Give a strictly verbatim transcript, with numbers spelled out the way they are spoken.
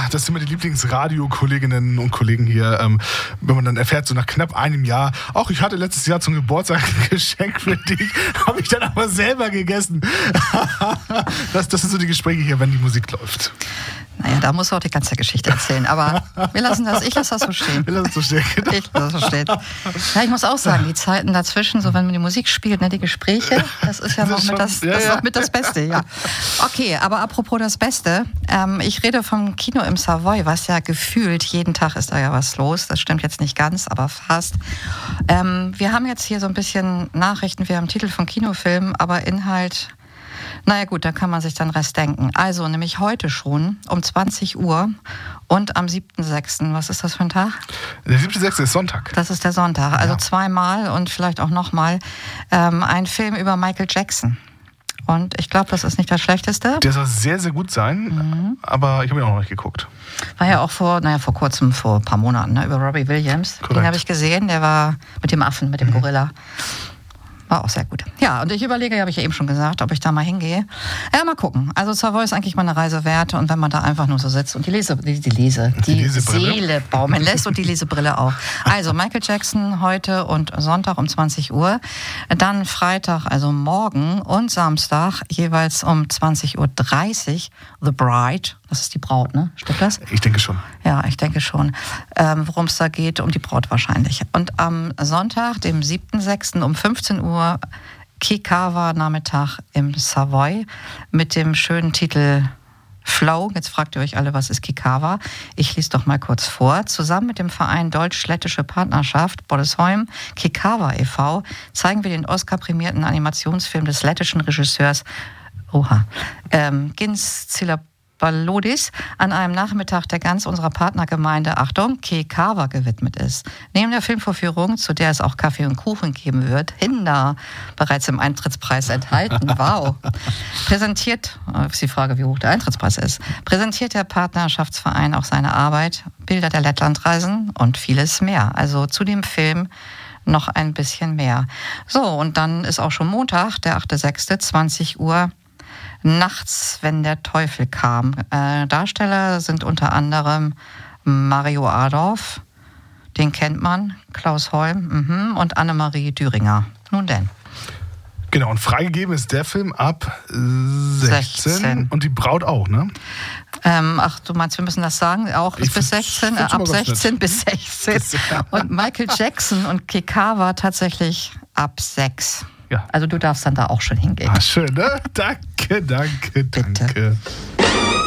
das sind immer die Lieblingsradio-Kolleginnen und Kollegen hier, ähm, wenn man dann erfährt, so nach knapp einem Jahr, auch ich hatte letztes Jahr zum Geburtstag ein Geschenk für dich, habe ich dann aber selber gegessen. das, das sind so die Gespräche hier, wenn die Musik läuft. Naja, da musst du auch die ganze Geschichte erzählen. Aber wir lassen das, ich lasse das so stehen. Wir lassen es so stehen. Genau. Ich lasse das so stehen. Ja, ich muss auch sagen, die Zeiten dazwischen, so wenn man die Musik spielt, ne, die Gespräche, das ist ja Das noch ist mit, schon- das, ja, das ist ja. noch mit das Beste, ja. Okay, aber apropos das Beste, ähm, ich rede vom Kino im Savoy, was ja gefühlt, jeden Tag ist da ja was los. Das stimmt jetzt nicht ganz, aber fast. Ähm, wir haben jetzt hier so ein bisschen Nachrichten, wir haben Titel von Kinofilmen, aber Inhalt... Naja gut, da kann man sich dann Rest denken. Also nämlich heute schon um zwanzig Uhr und am siebten sechsten Was ist das für ein Tag? Der siebte sechste ist Sonntag. Das ist der Sonntag. Also Ja. zweimal und vielleicht auch nochmal ähm, ein Film über Michael Jackson. Und ich glaube, das ist nicht das Schlechteste. Der soll sehr, sehr gut sein, Mhm. aber ich habe ihn auch noch nicht geguckt. War ja auch vor, naja, vor kurzem, vor ein paar Monaten, ne, über Robbie Williams. Korrekt. Den habe ich gesehen, der war mit dem Affen, mit dem Gorilla. War auch sehr gut. Ja, und ich überlege, habe ich ja eben schon gesagt, ob ich da mal hingehe. Ja, mal gucken. Also Savoy ist eigentlich mal eine Reise wert. Und wenn man da einfach nur so sitzt und die Lese, die, die Lese, die, Die Lesebrille. Seele baumeln lässt und die Lesebrille auch. Also Michael Jackson heute und Sonntag um zwanzig Uhr. Dann Freitag, also morgen und Samstag jeweils um zwanzig Uhr dreißig The Bride. Das ist die Braut, ne? Stimmt das? Ich denke schon. Ja, ich denke schon. Ähm, worum es da geht, um die Braut wahrscheinlich. Und am Sonntag, dem siebten sechsten um fünfzehn Uhr, Kikawa-Nachmittag im Savoy mit dem schönen Titel Flow. Jetzt fragt ihr euch alle, was ist Kikawa? Ich lese doch mal kurz vor. Zusammen mit dem Verein Deutsch-Lettische Partnerschaft Bollesholm Kikawa e V zeigen wir den Oscar-prämierten Animationsfilm des lettischen Regisseurs Oha, ähm, Gins Zilabaloudis an einem Nachmittag, der ganz unserer Partnergemeinde, Achtung, Kekawa gewidmet ist. Neben der Filmvorführung, zu der es auch Kaffee und Kuchen geben wird, Hinder, bereits im Eintrittspreis enthalten, wow, präsentiert, ist die Frage, wie hoch der Eintrittspreis ist, präsentiert der Partnerschaftsverein auch seine Arbeit, Bilder der Lettlandreisen und vieles mehr. Also zu dem Film noch ein bisschen mehr. So, und dann ist auch schon Montag, der achte sechste zwanzig Uhr, Nachts, wenn der Teufel kam. Äh, Darsteller sind unter anderem Mario Adorf, den kennt man, Klaus Holm mhm, und Annemarie Düringer. Nun denn. Genau, und freigegeben ist der Film ab sechzehn, sechzehn. Und die Braut auch, ne? Ähm, ach, du meinst, wir müssen das sagen? Auch Ich bis find's- sechzehn, äh, find's schon ab mal ganz sechzehn nett. bis sechzehn. Das- Und Michael Jackson und Kikawa tatsächlich ab sechs. Ja. Also du darfst dann da auch schon hingehen. Ah, schön, ne? Danke, danke, danke. Bitte.